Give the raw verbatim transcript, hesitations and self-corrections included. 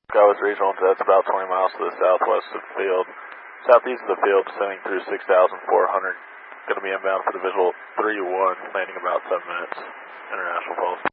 Skywest Regional Jets about twenty miles to the southwest of the field. Southeast of the field, descending through six thousand four hundred. Going to be inbound for the visual three one, landing about seven minutes. International Pulse.